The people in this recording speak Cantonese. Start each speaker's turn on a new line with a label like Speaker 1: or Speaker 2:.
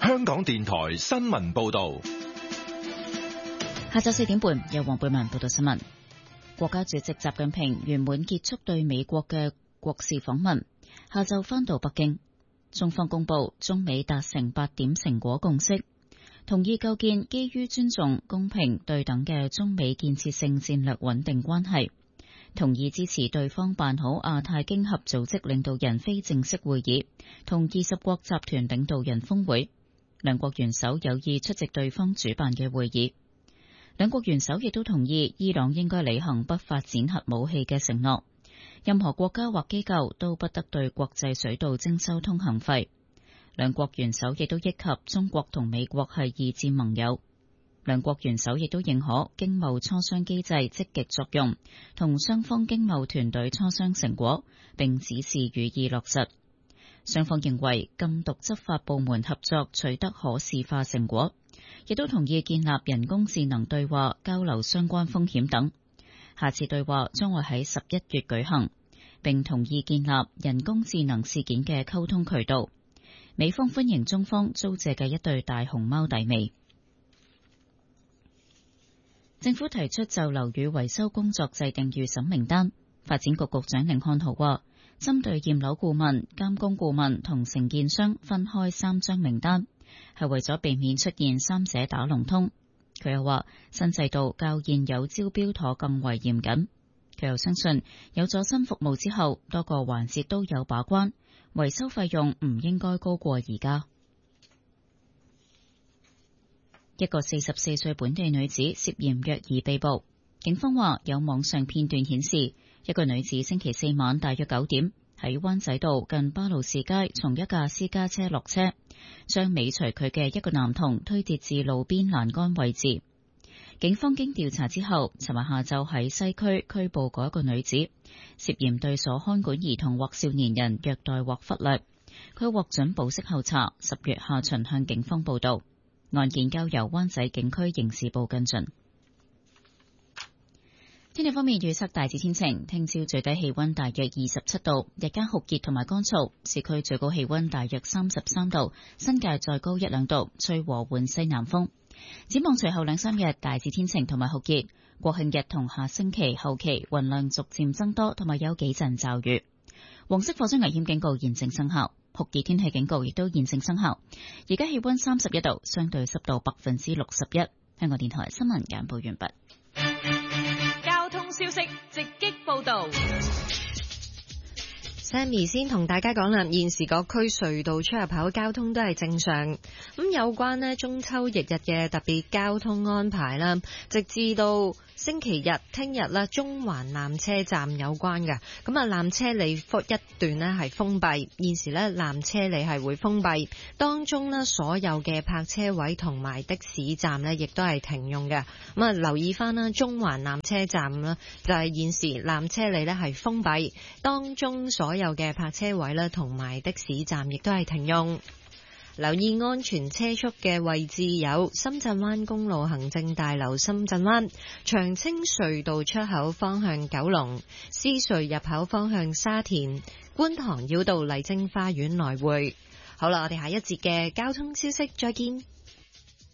Speaker 1: 香港電台新聞報道。
Speaker 2: 下晝4點半，由黃貝文報道新聞。國家主席習近平圓滿結束對美國嘅國事訪問，下晝返到北京。中方公布中美達成8點成果共識，同意構建基於尊重、公平、對等嘅中美建設性戰略穩定關係，同意支持對方辦好亞太經合組織領導人非正式會議同20國集團領導人峰會。兩國元首有意出席對方主辦嘅會議。兩國元首亦都同意伊朗應該履行不發展核武器嘅承諾，任何國家或機構都不得對國際水道徵收通行費。兩國元首亦都憶及中國同美國係二戰盟友。兩國元首亦都認可經貿磋商機制積極作用，同雙方經貿團隊磋商成果，並指示予以落實。雙方認為禁毒執法部門合作取得可視化成果，亦都同意建立人工智能對話交流相關風險等。下次對話將會喺11月舉行，並同意建立人工智能事件嘅溝通渠道。美方歡迎中方租借嘅一對大熊貓弟尾。政府提出就樓宇維修工作制定預審名單。發展局局長甯漢豪話，針對驗樓顧問、監工顧問同承建商分開3張名單，係為咗避免出現三者打龍通。佢又話，新制度較現有招標妥更為嚴謹。佢又相信，有咗新服務之後，多個環節都有把關，維修費用唔應該高過而家。一個44歲本地女子涉嫌虐兒被捕，警方話有網上片段顯示，一個女子星期4晚大約9點喺灣仔道近巴路士街從一架私家車落車，將尾隨佢嘅一個男童推跌至路邊欄杆位置。警方經調查之後，尋日下晝喺西區拘捕嗰一個女子，涉嫌對所看管兒童或少年人虐待或忽略。佢獲准保釋候查，10月下旬向警方報到。案件交由灣仔警區刑事部跟進。天氣方面預測大致天晴，聽朝最低氣溫大約27度，日間酷熱同埋乾燥，市區最高氣溫大約33度，新界再高1-2度，吹和緩西南風。展望隨後2-3日大致天晴同埋酷熱，國慶日同下星期後期雲量逐漸增多，同埋有幾陣驟雨。黃色火災危險警告現正生效，酷熱天氣警告亦都現正生效。而家氣溫31度，相對濕度61%。香港電台新聞簡報完畢。
Speaker 3: 交通消息直擊報道。
Speaker 4: Sammy 先同大家講啦，現時各區隧道出入口交通都係正常。咁有關呢中秋翌日嘅特別交通安排啦，直至到星期日聽日啦，中環纜車站有關嘅。咁啊，纜車里一段呢係封閉，現時呢纜車里係會封閉，當中呢所有嘅泊車位同埋的士站呢亦都係停用嘅。咁啊，留意翻啦，中環纜車站啦，就係現時纜車里呢係封閉，當中所有嘅泊車位啦同埋的士站亦都係停用。留意安全車速嘅位置有深圳灣公路行政大樓深圳灣、長青隧道出口方向九龍、獅隧入口方向沙田、觀塘繞道麗晶花園來回。好啦，我哋下一節嘅交通消息再見。